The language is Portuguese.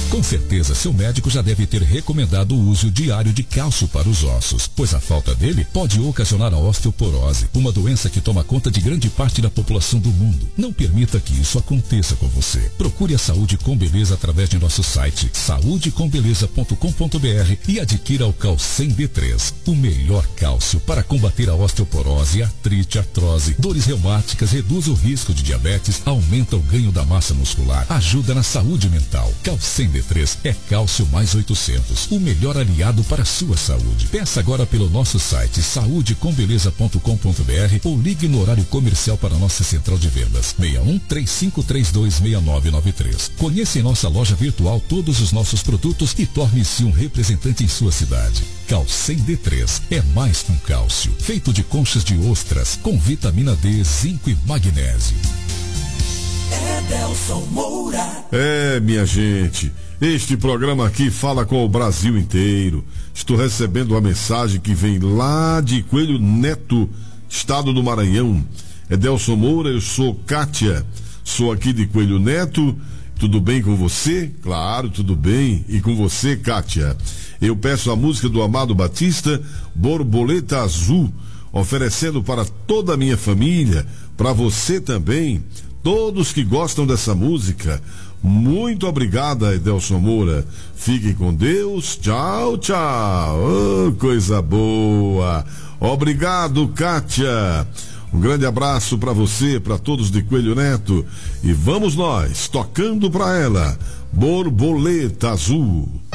Com certeza, seu médico já deve ter recomendado o uso diário de cálcio para os ossos, pois a falta dele pode ocasionar a osteoporose, uma doença que toma conta de grande parte da população do mundo. Não permita que isso aconteça com você. Procure a Saúde com Beleza através de nosso site saudecombeleza.com.br e adquira o Calcem D3, o melhor cálcio para combater a osteoporose, artrite, artrose, dores reumáticas, reduz o risco de diabetes, aumenta o ganho da massa muscular, ajuda na saúde mental. Calcem D3 é cálcio mais 800, o melhor aliado para a sua saúde. Peça agora pelo nosso site saudecombeleza.com.br ou ligue no horário comercial para nossa central de vendas 61-3532-6993. Conheça em nossa loja virtual todos os nossos produtos e torne-se um representante em sua cidade. Calcem D3 é mais que um cálcio, feito de conchas de ostras com vitamina D, zinco e magnésio. Edelson Moura. Minha gente, este programa aqui fala com o Brasil inteiro. Estou recebendo uma mensagem que vem lá de Coelho Neto, estado do Maranhão. Edelson Moura, eu sou Kátia, sou aqui de Coelho Neto. Tudo bem com você? Claro, tudo bem. E com você, Kátia? Eu peço a música do Amado Batista, Borboleta Azul, oferecendo para toda a minha família, para você também, todos que gostam dessa música. Muito obrigada, Edelson Moura. Fiquem com Deus. Tchau, tchau. Oh, coisa boa. Obrigado, Kátia. Um grande abraço para você, para todos de Coelho Neto. E vamos nós, tocando para ela, Borboleta Azul.